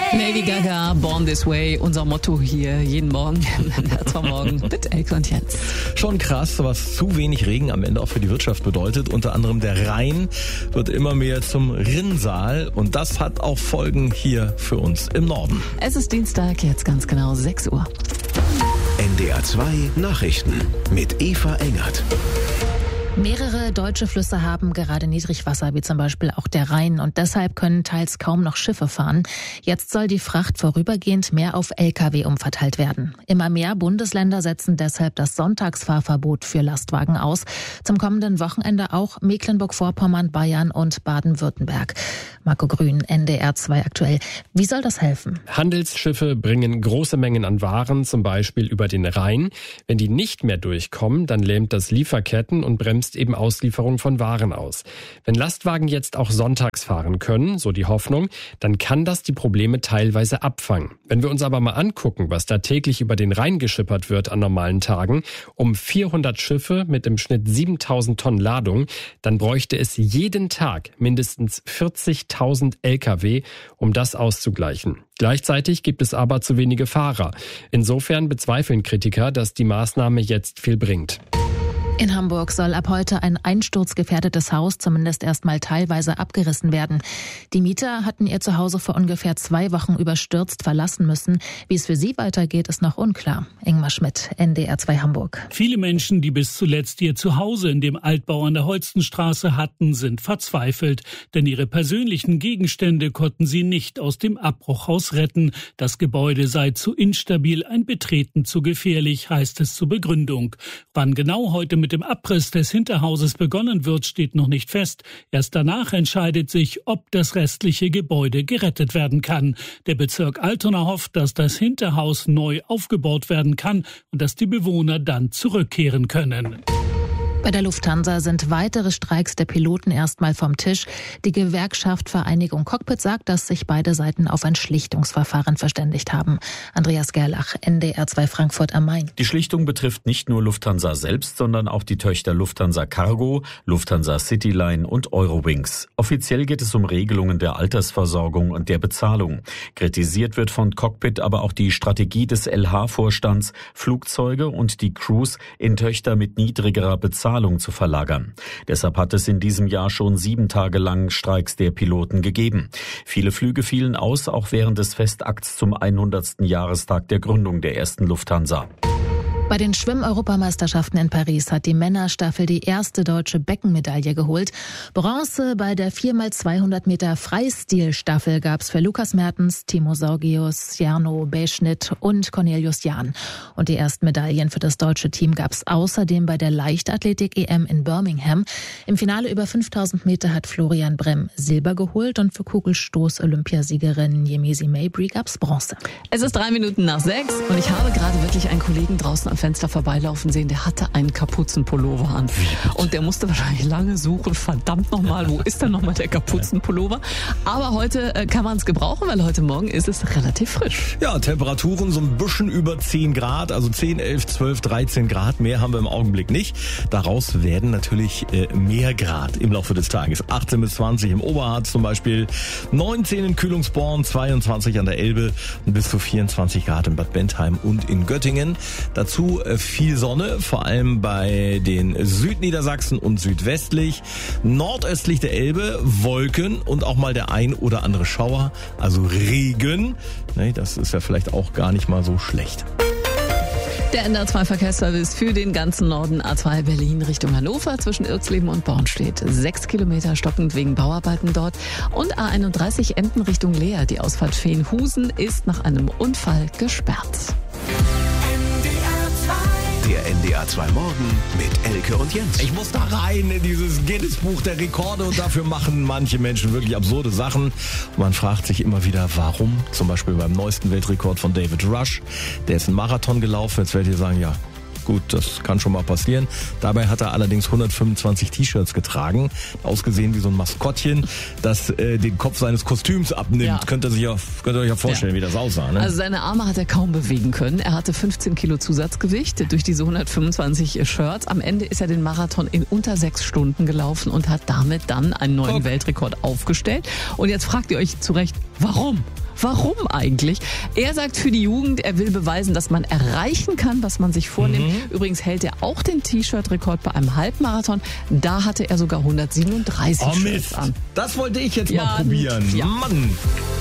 Lady Gaga, Born This Way, unser Motto hier jeden Morgen zum Morgen mit Elke und Jens. Schon krass, was zu wenig Regen am Ende auch für die Wirtschaft bedeutet. Unter anderem der Rhein wird immer mehr zum Rinnsal und das hat auch Folgen hier für uns im Norden. Es ist Dienstag, jetzt ganz genau 6 Uhr. NDR 2 Nachrichten mit Eva Engert. Mehrere deutsche Flüsse haben gerade Niedrigwasser, wie zum Beispiel auch der Rhein. Und deshalb können teils kaum noch Schiffe fahren. Jetzt soll die Fracht vorübergehend mehr auf Lkw umverteilt werden. Immer mehr Bundesländer setzen deshalb das Sonntagsfahrverbot für Lastwagen aus. Zum kommenden Wochenende auch Mecklenburg-Vorpommern, Bayern und Baden-Württemberg. Marco Grün, NDR 2 aktuell. Wie soll das helfen? Handelsschiffe bringen große Mengen an Waren, zum Beispiel über den Rhein. Wenn die nicht mehr durchkommen, dann lähmt das Lieferketten und bremst eben Auslieferung von Waren aus. Wenn Lastwagen jetzt auch sonntags fahren können, so die Hoffnung, dann kann das die Probleme teilweise abfangen. Wenn wir uns aber mal angucken, was da täglich über den Rhein geschippert wird an normalen Tagen, um 400 Schiffe mit im Schnitt 7000 Tonnen Ladung, dann bräuchte es jeden Tag mindestens 40.000 Lkw, um das auszugleichen. Gleichzeitig gibt es aber zu wenige Fahrer. Insofern bezweifeln Kritiker, dass die Maßnahme jetzt viel bringt. In Hamburg soll ab heute ein einsturzgefährdetes Haus zumindest erstmal teilweise abgerissen werden. Die Mieter hatten ihr Zuhause vor ungefähr 2 Wochen überstürzt verlassen müssen. Wie es für sie weitergeht, ist noch unklar. Ingmar Schmidt, NDR 2 Hamburg. Viele Menschen, die bis zuletzt ihr Zuhause in dem Altbau an der Holstenstraße hatten, sind verzweifelt. Denn ihre persönlichen Gegenstände konnten sie nicht aus dem Abbruchhaus retten. Das Gebäude sei zu instabil, ein Betreten zu gefährlich, heißt es zur Begründung. Wann genau heute mit dem Abriss des Hinterhauses begonnen wird, steht noch nicht fest. Erst danach entscheidet sich, ob das restliche Gebäude gerettet werden kann. Der Bezirk Altona hofft, dass das Hinterhaus neu aufgebaut werden kann und dass die Bewohner dann zurückkehren können. Bei der Lufthansa sind weitere Streiks der Piloten erstmal vom Tisch. Die Gewerkschaft Vereinigung Cockpit sagt, dass sich beide Seiten auf ein Schlichtungsverfahren verständigt haben. Andreas Gerlach, NDR 2 Frankfurt am Main. Die Schlichtung betrifft nicht nur Lufthansa selbst, sondern auch die Töchter Lufthansa Cargo, Lufthansa Cityline und Eurowings. Offiziell geht es um Regelungen der Altersversorgung und der Bezahlung. Kritisiert wird von Cockpit aber auch die Strategie des LH-Vorstands, Flugzeuge und die Crews in Töchter mit niedrigerer Bezahlung zu verlagern. Deshalb hat es in diesem Jahr schon 7 Tage lang Streiks der Piloten gegeben. Viele Flüge fielen aus, auch während des Festakts zum 100. Jahrestag der Gründung der ersten Lufthansa. Bei den Schwimm-Europameisterschaften in Paris hat die Männerstaffel die erste deutsche Beckenmedaille geholt. Bronze bei der 4x200 Meter Freistilstaffel gab es für Lukas Mertens, Timo Sorgius, Jarno Beschnitt und Cornelius Jahn. Und die ersten Medaillen für das deutsche Team gab es außerdem bei der Leichtathletik-EM in Birmingham. Im Finale über 5000 Meter hat Florian Bremm Silber geholt und für Kugelstoß-Olympiasiegerin Yemisi Mabry gab es Bronze. Es ist 3 Minuten nach 6 und ich habe gerade wirklich einen Kollegen draußen am Fenster vorbeilaufen sehen, der hatte einen Kapuzenpullover an. Und der musste wahrscheinlich lange suchen, verdammt nochmal, wo ist denn nochmal der Kapuzenpullover? Aber heute kann man es gebrauchen, weil heute Morgen ist es relativ frisch. Ja, Temperaturen so ein bisschen über 10 Grad, also 10, 11, 12, 13 Grad, mehr haben wir im Augenblick nicht. Daraus werden natürlich mehr Grad im Laufe des Tages. 18 bis 20 im Oberharz zum Beispiel, 19 in Kühlungsborn, 22 an der Elbe und bis zu 24 Grad in Bad Bentheim und in Göttingen. Dazu viel Sonne, vor allem bei den Südniedersachsen und südwestlich. Nordöstlich der Elbe Wolken und auch mal der ein oder andere Schauer, also Regen. Das ist ja vielleicht auch gar nicht mal so schlecht. Der NDR 2 Verkehrsservice für den ganzen Norden A2 Berlin Richtung Hannover zwischen Irxleben und Born steht. 6 Kilometer stockend wegen Bauarbeiten dort. Und A31 Emden Richtung Leer. Die Ausfahrt Feenhusen ist nach einem Unfall gesperrt. Der NDR 2 Morgen mit Elke und Jens. Ich muss da rein in dieses Guinness-Buch der Rekorde und dafür machen manche Menschen wirklich absurde Sachen. Und man fragt sich immer wieder, warum? Zum Beispiel beim neuesten Weltrekord von David Rush. Der ist einen Marathon gelaufen. Jetzt werdet ihr sagen, ja, gut, das kann schon mal passieren. Dabei hat er allerdings 125 T-Shirts getragen, ausgesehen wie so ein Maskottchen, das den Kopf seines Kostüms abnimmt. Ja. Könnt ihr euch ja vorstellen, wie das aussah. Ne? Also seine Arme hat er kaum bewegen können. Er hatte 15 Kilo Zusatzgewicht durch diese 125 Shirts. Am Ende ist er den Marathon in unter 6 Stunden gelaufen und hat damit dann einen neuen Weltrekord aufgestellt. Und jetzt fragt ihr euch zu Recht, warum? Warum eigentlich? Er sagt für die Jugend, er will beweisen, dass man erreichen kann, was man sich vornimmt. Übrigens hält er auch den T-Shirt-Rekord bei einem Halbmarathon. Da hatte er sogar 137 Shirts an. Das wollte ich jetzt mal probieren. Ja. Mann.